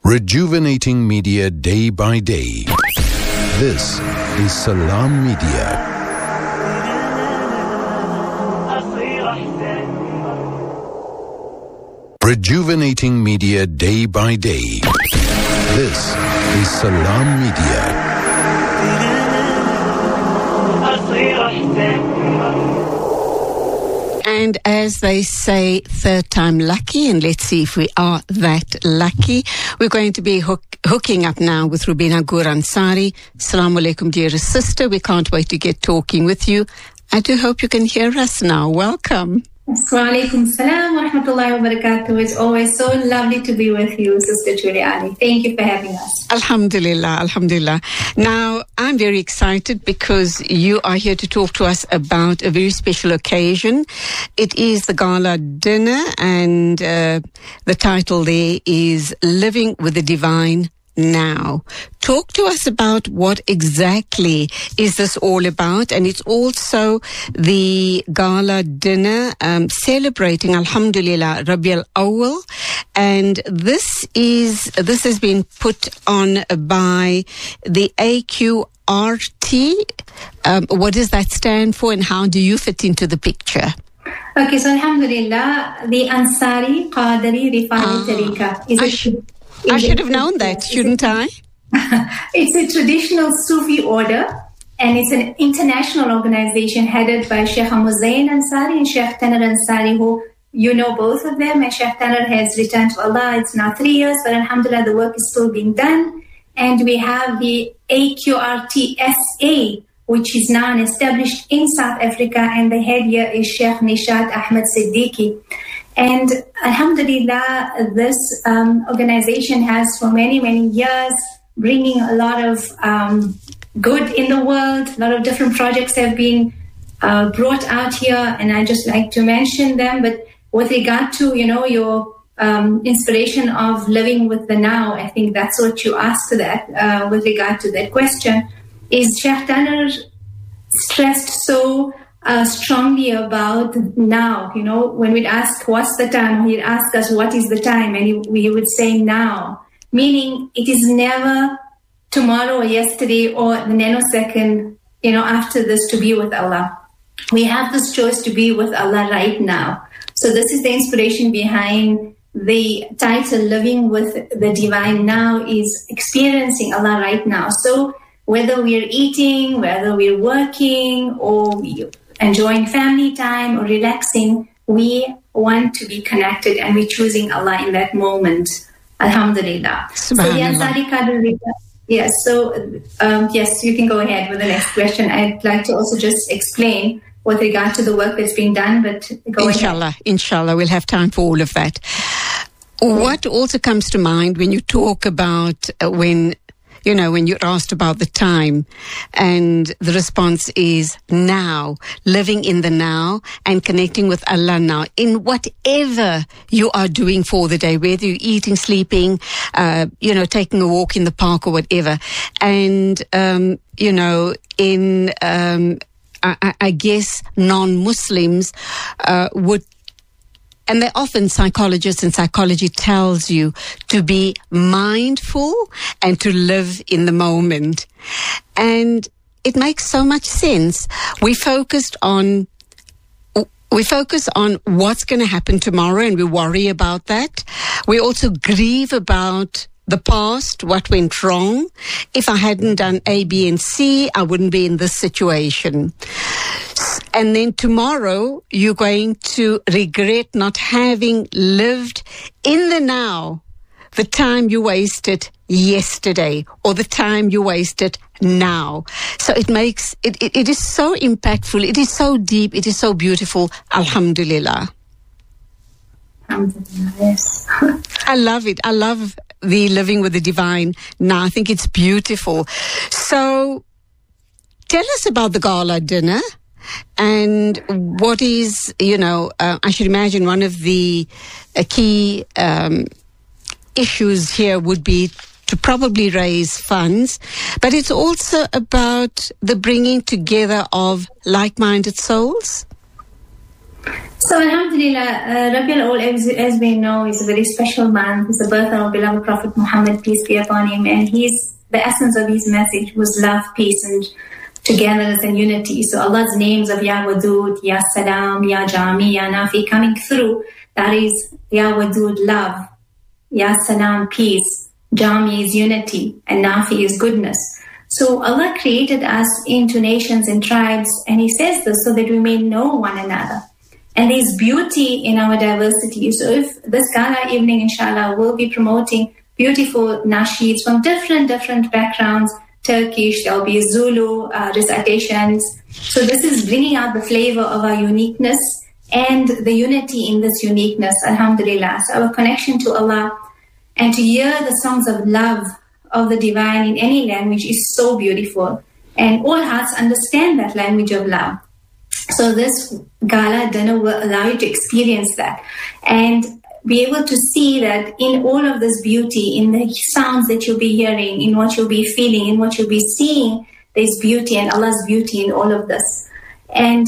Rejuvenating media day by day. This is Salam Media. Rejuvenating media day by day. This is Salam Media. And as they say, third time lucky, and let's see if we are that lucky. We're going to be hooking up now with Rubina Gur Ansari. Assalamu alaikum, dearest sister. We can't wait to get talking with you. I do hope you can hear us now. Welcome. Wa alaikum salam wa rahmatullahi wa barakatuh. It's always so lovely to be with you, Sister Juliani. Thank you for having us. Alhamdulillah, alhamdulillah. Now, I'm very excited because you are here to talk to us about a very special occasion. It is the gala dinner, and the title there is Living with the Divine Now. Talk to us about what exactly is this all about, and it's also the gala dinner celebrating Alhamdulillah Rabi al-Awwal, and this has been put on by the AQRT. What does that stand for, and how do you fit into the picture? Okay, so Alhamdulillah, the Ansari Qadari Rifai Tariqa I should have known that, shouldn't I? It's a traditional Sufi order, and it's an international organization headed by Sheikh Hussain Ansari and Sheikh Taner Ansari, who you know both of them. And Sheikh Taner has returned to Allah. It's now 3 years, but Alhamdulillah, the work is still being done. And we have the AQRTSA, which is now established in South Africa, and the head here is Sheikh Nishat Ahmed Siddiqui. And Alhamdulillah, this organization has for many, many years bringing a lot of good in the world. A lot of different projects have been brought out here, and I just like to mention them. But with regard to, your inspiration of living with the now, I think that's what you asked that with regard to that question, is Sheikh Taner stressed so strongly about now. When we'd ask what's the time, he'd ask us what is the time, and we would say now, meaning it is never tomorrow or yesterday or the nanosecond after this to be with Allah. We have this choice to be with Allah right now. So this is the inspiration behind the title, Living with the Divine Now, is experiencing Allah right now. So whether we're eating, whether we're working, or we enjoying family time or relaxing, we want to be connected, and we're choosing Allah in that moment. Alhamdulillah. So the Ansari Qadri, yes. So yes, you can go ahead with the next question. I'd like to also just explain with regard to the work that's being done, but go ahead. Inshallah, we'll have time for all of that. What also comes to mind when you talk about when you're asked about the time, and the response is now, living in the now and connecting with Allah now in whatever you are doing for the day, whether you're eating, sleeping, taking a walk in the park or whatever. And, I guess non-Muslims would, and they're often psychologists, and psychology tells you to be mindful and to live in the moment. And it makes so much sense. We focus on what's going to happen tomorrow, and we worry about that. We also grieve about the past, what went wrong. If I hadn't done A, B, and C, I wouldn't be in this situation. And then tomorrow, you're going to regret not having lived in the now, the time you wasted yesterday, or the time you wasted now. So it makes, it is so impactful, it is so deep, it is so beautiful. Alhamdulillah. Alhamdulillah, yes. I love it. I love the living with the divine now. I think it's beautiful. So tell us about the gala dinner. And what is, I should imagine one of the key issues here would be to probably raise funds, but it's also about the bringing together of like-minded souls. So Alhamdulillah, Rabiul Awwal, as we know, is a very special month. It's the birth of our beloved Prophet Muhammad, peace be upon him. And the essence of his message was love, peace, and togetherness and unity. So Allah's names of Ya Wadud, Ya Salam, Ya Jami, Ya Nafi coming through, that is Ya Wadud, love, Ya Salam, peace, Jami is unity, and Nafi is goodness. So Allah created us into nations and tribes, and He says this so that we may know one another. And there's beauty in our diversity. So if this gala evening, inshallah, will be promoting beautiful nasheeds from different backgrounds, Turkish, there'll be Zulu recitations. So this is bringing out the flavor of our uniqueness and the unity in this uniqueness, alhamdulillah. So our connection to Allah and to hear the songs of love of the divine in any language is so beautiful. And all hearts understand that language of love. So this gala dinner will allow you to experience that and be able to see that in all of this beauty, in the sounds that you'll be hearing, in what you'll be feeling, in what you'll be seeing, there's beauty and Allah's beauty in all of this. And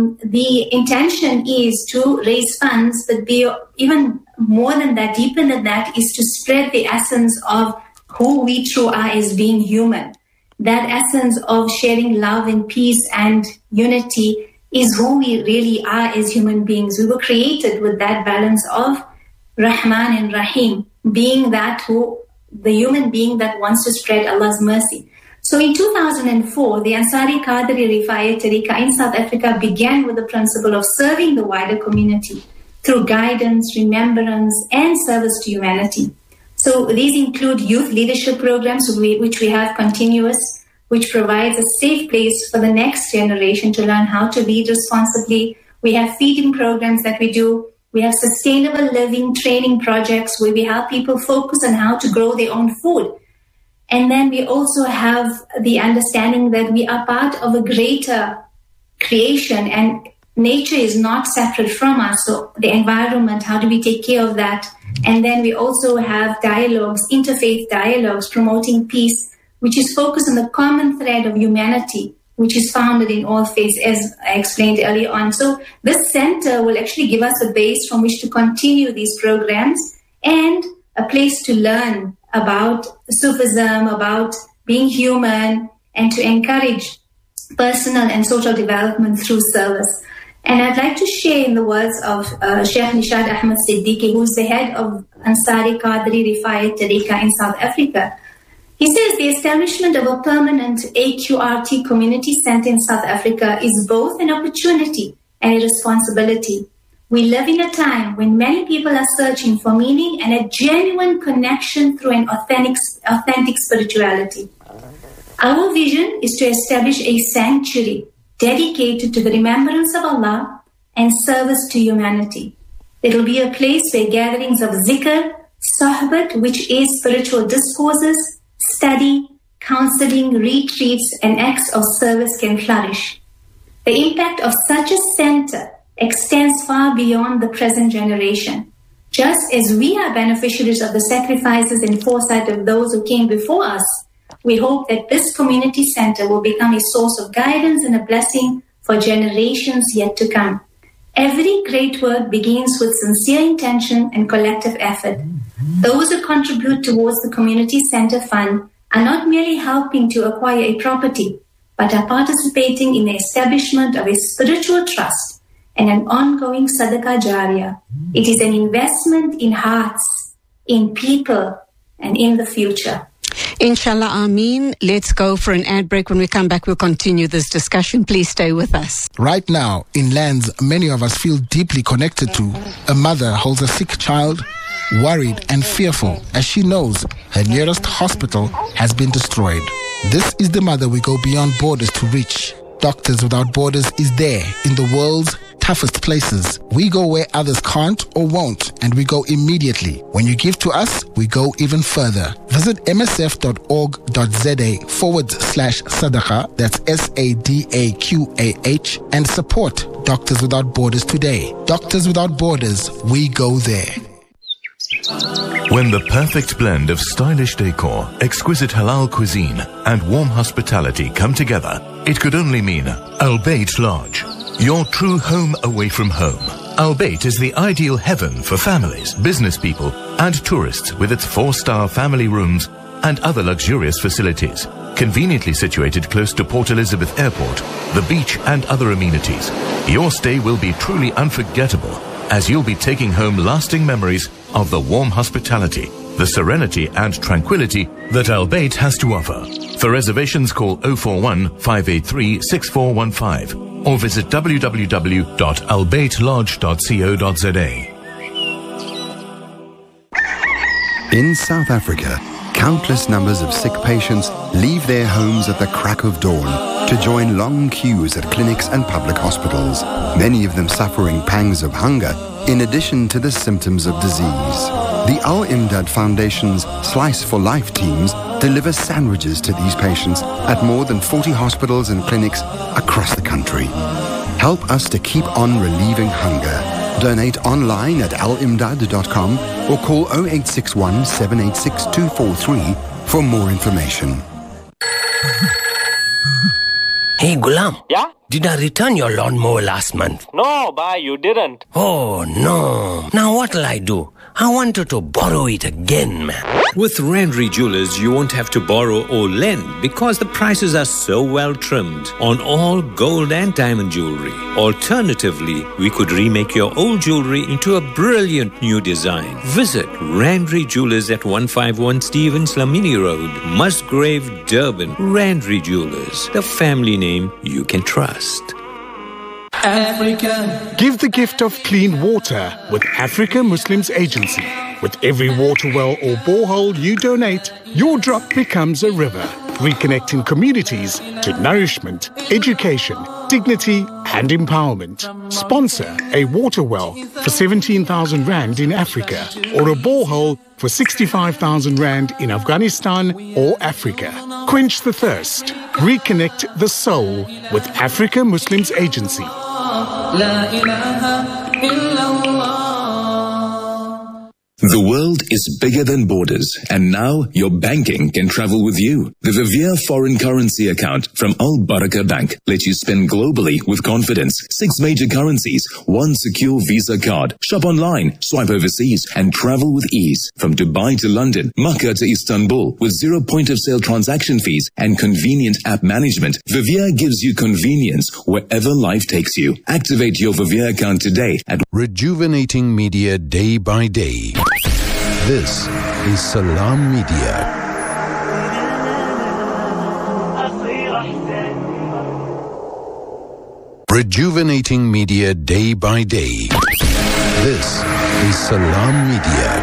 the intention is to raise funds, but be even more than that, deeper than that, is to spread the essence of who we truly are as being human. That essence of sharing love and peace and unity is who we really are as human beings. We were created with that balance of Rahman and Rahim, being the human being that wants to spread Allah's mercy. So in 2004, the Ansari Qadri Rifai Tariqa in South Africa began with the principle of serving the wider community through guidance, remembrance, and service to humanity. So these include youth leadership programs, which we have continuous, which provides a safe place for the next generation to learn how to lead responsibly. We have feeding programs that we do. We have sustainable living training projects where we help people focus on how to grow their own food. And then we also have the understanding that we are part of a greater creation and nature is not separate from us. So the environment, how do we take care of that? And then we also have dialogues, interfaith dialogues, promoting peace, which is focused on the common thread of humanity, which is founded in all faiths, as I explained earlier on. So this center will actually give us a base from which to continue these programs and a place to learn about Sufism, about being human, and to encourage personal and social development through service. And I'd like to share in the words of Sheikh Nishad Ahmed Siddiqui, who's the head of Ansari Qadri Rifai Tariqa in South Africa. He says the establishment of a permanent AQRT community center in South Africa is both an opportunity and a responsibility. We live in a time when many people are searching for meaning and a genuine connection through an authentic spirituality. Our vision is to establish a sanctuary dedicated to the remembrance of Allah and service to humanity. It will be a place where gatherings of zikr, sohbat, which is spiritual discourses, study, counseling, retreats, and acts of service can flourish. The impact of such a center extends far beyond the present generation. Just as we are beneficiaries of the sacrifices and foresight of those who came before us, we hope that this community center will become a source of guidance and a blessing for generations yet to come. Every great work begins with sincere intention and collective effort. Those who contribute towards the community center fund are not merely helping to acquire a property, but are participating in the establishment of a spiritual trust and an ongoing sadaqah jariyah. It is an investment in hearts, in people, and in the future. Inshallah, Ameen. Let's go for an ad break. When we come back, we'll continue this discussion. Please stay with us. Right now, in lands many of us feel deeply connected to, a mother holds a sick child, worried and fearful as she knows her nearest hospital has been destroyed. This is the mother we go beyond borders to reach. Doctors Without Borders is there in the world's toughest places. We go where others can't or won't, and we go immediately. When you give to us, we go even further. Visit msf.org.za/sadaqah, that's SADAQAH, and support Doctors Without Borders today. Doctors Without Borders, we go there. When the perfect blend of stylish decor, exquisite halal cuisine, and warm hospitality come together, it could only mean Al Bayt Lodge. your true home away from home. Al Bayt is the ideal heaven for families, business people and tourists with its 4-star family rooms and other luxurious facilities. Conveniently situated close to Port Elizabeth Airport, the beach and other amenities. Your stay will be truly unforgettable as you'll be taking home lasting memories of the warm hospitality, the serenity and tranquility that Al Bayt has to offer. For reservations, call 041 583 6415 or visit www.albaytlodge.co.za. In South Africa, countless numbers of sick patients leave their homes at the crack of dawn to join long queues at clinics and public hospitals, many of them suffering pangs of hunger in addition to the symptoms of disease. The Al Imdad Foundation's Slice for Life teams deliver sandwiches to these patients at more than 40 hospitals and clinics across the country. Help us to keep on relieving hunger. Donate online at alimdad.com or call 0861 786 243 for more information. Hey, Gulam. Yeah? Did I return your lawnmower last month? No, bhai, you didn't. Oh, no. Now what'll I do? I wanted to borrow it again, man. With Randry Jewelers, you won't have to borrow or lend because the prices are so well trimmed on all gold and diamond jewelry. Alternatively, we could remake your old jewelry into a brilliant new design. Visit Randry Jewelers at 151 Stevens Lamini Road, Musgrave, Durban. Randry Jewelers, the family name you can trust. Africa. Give the gift of clean water with Africa Muslims Agency. With every water well or borehole you donate, your drop becomes a river, reconnecting communities to nourishment, education, dignity and empowerment. Sponsor a water well for 17,000 Rand in Africa or a borehole for 65,000 Rand in Afghanistan or Africa. Quench the thirst. Reconnect the soul with Africa Muslims Agency. The world is bigger than borders, and now your banking can travel with you. The Vivier foreign currency account from Al Baraka Bank lets you spend globally with confidence. 6 major currencies, 1 secure Visa card. Shop online, swipe overseas, and travel with ease. From Dubai to London, Makkah to Istanbul, with 0 point-of-sale transaction fees and convenient app management, Vivier gives you convenience wherever life takes you. Activate your Vivier account today at Rejuvenating Media Day by Day. This is Salam Media. Rejuvenating Media Day by Day. This is Salam Media.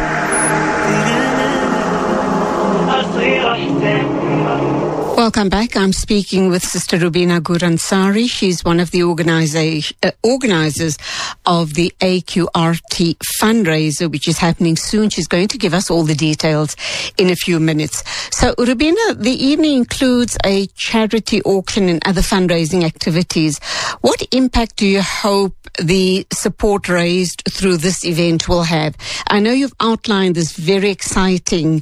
Welcome back. I'm speaking with Sister Rubina Guransari. She's one of the organizers of the AQRT fundraiser, which is happening soon. She's going to give us all the details in a few minutes. So, Rubina, the evening includes a charity auction and other fundraising activities. What impact do you hope the support raised through this event will have? I know you've outlined this very exciting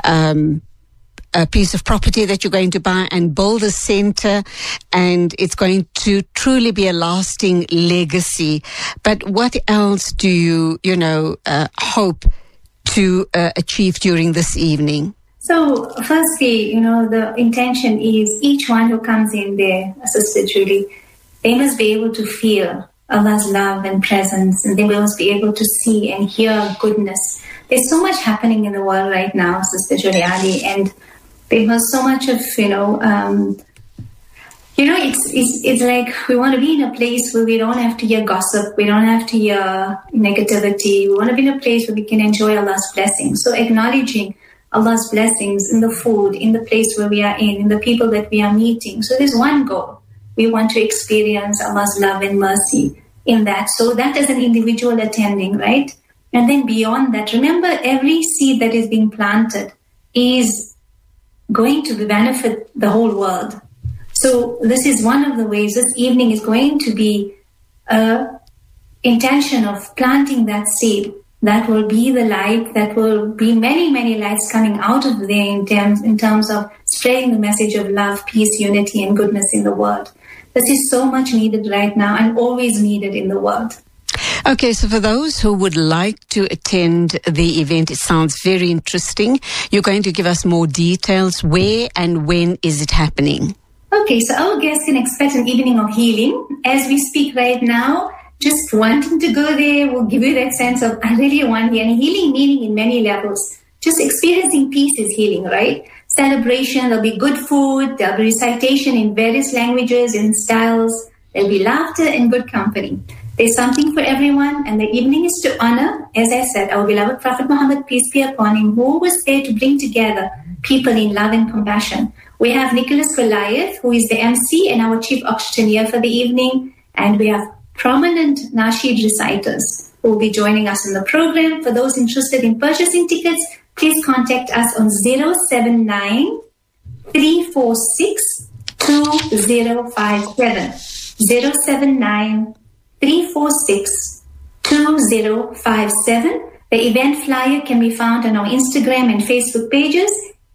a piece of property that you're going to buy and build a center, and it's going to truly be a lasting legacy. But what else do you hope to achieve during this evening? So, firstly, the intention is each one who comes in there, Sister Julie, they must be able to feel Allah's love and presence, and they must be able to see and hear goodness. There's so much happening in the world right now, Sister Julie Ali, and there was so much of, it's like we want to be in a place where we don't have to hear gossip, we don't have to hear negativity. We want to be in a place where we can enjoy Allah's blessings. So acknowledging Allah's blessings in the food, in the place where we are in the people that we are meeting. So there's one goal. We want to experience Allah's love and mercy in that. So that is an individual attending, right? And then beyond that, remember every seed that is being planted is going to benefit the whole world. So this is one of the ways. This evening is going to be an intention of planting that seed that will be the light, that will be many, many lights coming out of there in terms of spreading the message of love, peace, unity, and goodness in the world. This is so much needed right now and always needed in the world. Okay, so for those who would like to attend the event, it sounds very interesting. You're going to give us more details. Where and when is it happening? Okay, so our guests can expect an evening of healing. As we speak right now, just wanting to go there will give you that sense of, I really want here. And healing meaning in many levels. Just experiencing peace is healing, right? Celebration, there'll be good food, there'll be recitation in various languages and styles, there'll be laughter and good company. There's something for everyone, and the evening is to honor, as I said, our beloved Prophet Muhammad, peace be upon him, who was there to bring together people in love and compassion. We have Nicholas Goliath, who is the MC and our chief auctioneer for the evening, and we have prominent Nasheed reciters who will be joining us in the program. For those interested in purchasing tickets, please contact us on 079 346 2057. 079 346 2057. The event flyer can be found on our Instagram and Facebook pages,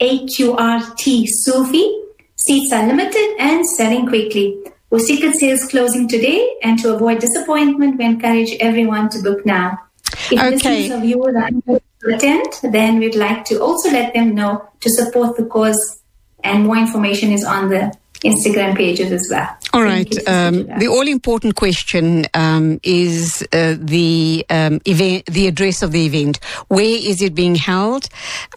AQRT Sufi. Seats are limited and selling quickly. With ticket sales closing today, and to avoid disappointment, we encourage everyone to book now. If listeners of you are unable to attend, then we'd like to also let them know to support the cause, and more information is on the Instagram pages as well. All right. The all-important question is the event, the address of the event. Where is it being held?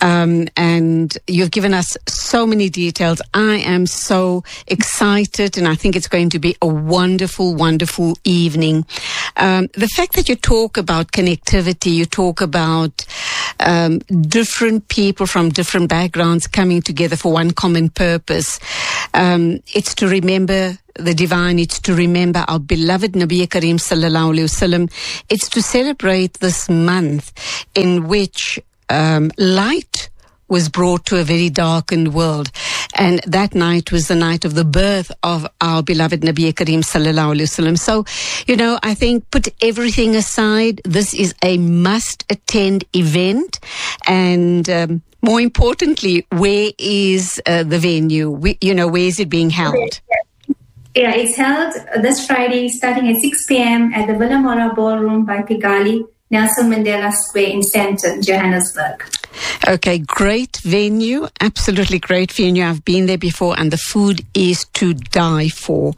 And you've given us so many details. I am so excited, and I think it's going to be a wonderful, wonderful evening. The fact that you talk about connectivity, you talk about different people from different backgrounds coming together for one common purpose. It's to remember the divine. It's to remember our beloved Nabi Kareem sallallahu alaihi wasallam. It's to celebrate this month in which light was brought to a very darkened world. And that night was the night of the birth of our beloved Nabi Kareem sallallahu alaihi wasallam. So, I think put everything aside. This is a must-attend event. And more importantly, where is the venue? Where is it being held? Yeah, it's held this Friday starting at 6 p.m. at the Villa Mora Ballroom by Pigali, Nelson Mandela Square in Sandton, Johannesburg. Okay, great venue. Absolutely great venue. I've been there before, and the food is to die for.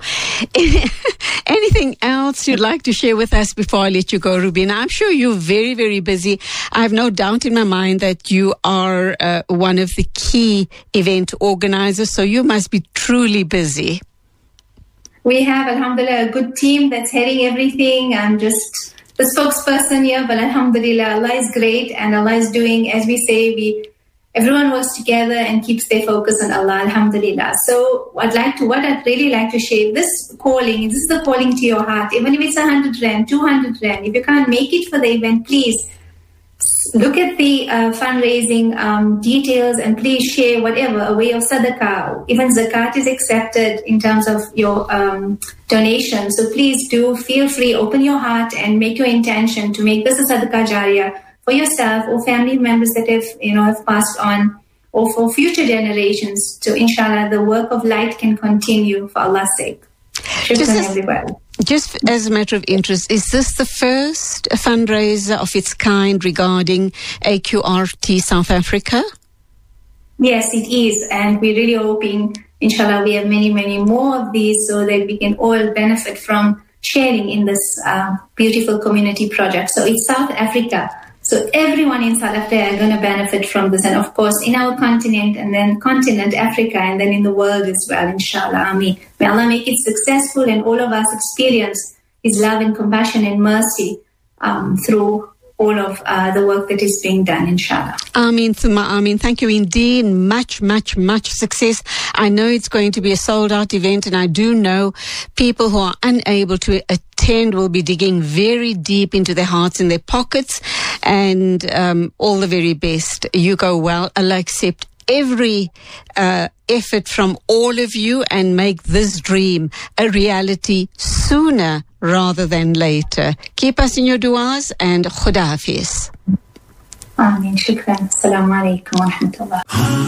Anything else you'd like to share with us before I let you go, Rubina? I'm sure you're very, very busy. I have no doubt in my mind that you are one of the key event organizers, so you must be truly busy. We have, alhamdulillah, a good team that's heading everything. I'm just the spokesperson here, but alhamdulillah, Allah is great, and Allah is doing, as we say, everyone works together and keeps their focus on Allah, alhamdulillah. So what I'd really like to share, this is the calling to your heart, even if it's 100 Rand, 200 Rand, if you can't make it for the event, please look at the fundraising details, and please share whatever, a way of sadaqah. Even zakat is accepted in terms of your donation. So please do feel free, open your heart and make your intention to make this a sadaqah jariyah for yourself or family members that have passed on, or for future generations, to inshallah the work of light can continue for Allah's sake. Just as a matter of interest, is this the first fundraiser of its kind regarding AQRT South Africa? Yes, it is. And we're really hoping, inshallah, we have many, many more of these so that we can all benefit from sharing in this beautiful community project. So it's South Africa. So everyone in South Africa are going to benefit from this. And of course, in our continent, and then continent Africa, and then in the world as well, inshallah. Ameen. May Allah make it successful, and all of us experience His love and compassion and mercy through all of the work that is being done, inshallah. Ameen, thumma ameen. Thank you indeed. Much, much, much success. I know it's going to be a sold-out event, and I do know people who are unable to attend will be digging very deep into their hearts and their pockets, and all the very best. You go well. Allah accept every effort from all of you and make this dream a reality sooner rather than later. Keep us in your du'as, and Khuda Hafiz. Ameen. Shukran. Assalamu alaikum wa rahmatullah.